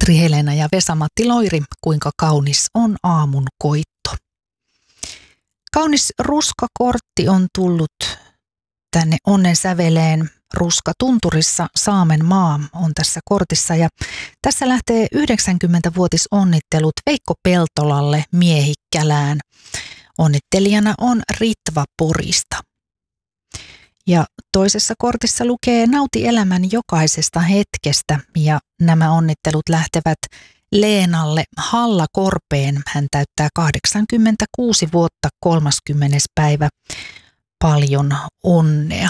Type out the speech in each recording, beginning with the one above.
Katri-Helena ja Vesa-Matti Loiri, kuinka kaunis on aamun koitto. Kaunis ruskakortti on tullut tänne Onnen säveleen. Ruskatunturissa Saamenmaa on tässä kortissa ja tässä lähtee 90-vuotisonnittelut Veikko Peltolalle Miehikkälään. Onnittelijana on Ritva Porista. Ja toisessa kortissa lukee nauti elämän jokaisesta hetkestä ja nämä onnittelut lähtevät Leenalle Halla Korpeen. Hän täyttää 86 vuotta 30. päivä. Paljon onnea.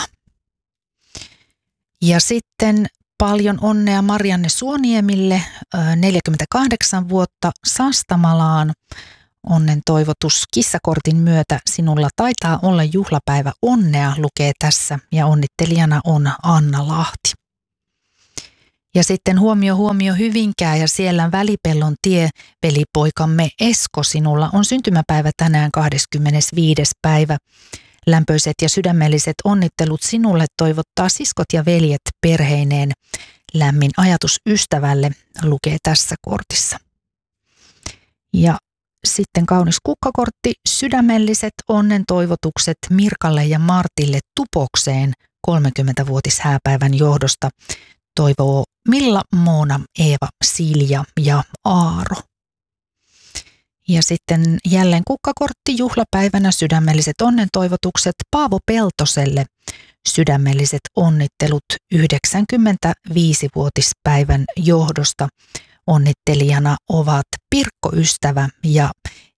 Ja sitten paljon onnea Marianne Suoniemille, 48 vuotta Sastamalaan. Onnen toivotus kissakortin myötä sinulla taitaa olla juhlapäivä onnea, lukee tässä ja onnittelijana on Anna Lahti. Ja sitten huomio Hyvinkää ja siellä Välipellon tie, velipoikamme Esko, sinulla on syntymäpäivä tänään 25. päivä. Lämpöiset ja sydämelliset onnittelut sinulle toivottaa siskot ja veljet perheineen. Lämmin ajatus ystävälle, lukee tässä kortissa. Ja sitten kaunis kukkakortti, sydämelliset onnen toivotukset Mirkalle ja Martille Tupokseen 30-vuotishääpäivän johdosta. Toivoo Milla, Moona, Eeva, Silja ja Aaro. Ja sitten jälleen kukkakortti juhlapäivänä sydämelliset onnen toivotukset Paavo Peltoselle. Sydämelliset onnittelut 95-vuotispäivän johdosta. Onnittelijana ovat Pirkko Ystävä ja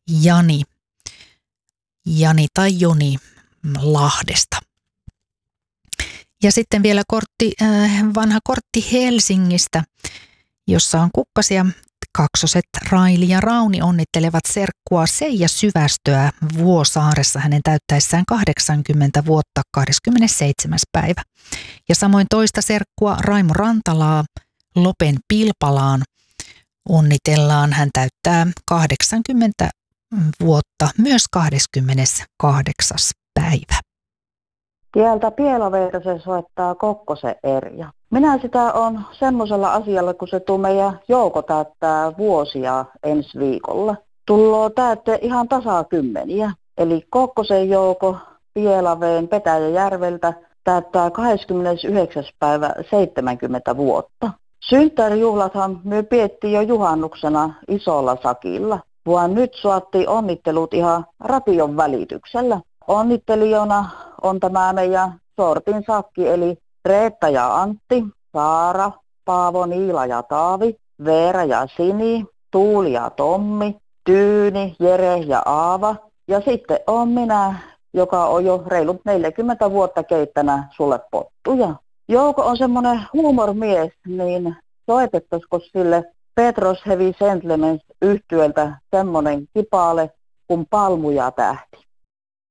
Jani tai Joni Lahdesta. Ja sitten vielä vanha kortti Helsingistä, jossa on kukkasia. Kaksoset Raili ja Rauni onnittelevat serkkua Seija Syvästöä Vuosaaressa hänen täyttäessään 80 vuotta 27. päivä. Ja samoin toista serkkua Raimo Rantalaa Lopen Pilpalaan onnitellaan. Hän täyttää 80 vuotta myös 28. päivä. Tieltä Pielaveeltä se soittaa Kokkosen Erja. Minä sitä on semmoisella asialla, kun se tuu meidän Jouko täyttää vuosia ensi viikolla. Tulloo täytte ihan tasakymmeniä. Eli Kokkosen Jouko Pielaveen Petäjäjärveltä täyttää 29. päivä 70 vuotta. Synttärijuhlathan me piettiin jo juhannuksena isolla sakilla. Vaan nyt saattiin onnittelut ihan radion välityksellä. Onnittelijana on tämä meidän sortin sakki, eli Reetta ja Antti, Saara, Paavo, Niila ja Taavi, Veera ja Sini, Tuuli ja Tommi, Tyyni, Jere ja Aava. Ja sitten on minä, joka on jo reilut 40 vuotta keittänyt sulle pottuja. Jouko on semmoinen huumormies, niin soitettaisiko sille Petros Heavy Sentiments -yhtyöltä semmoinen kipaale kuin Palmu ja tähti.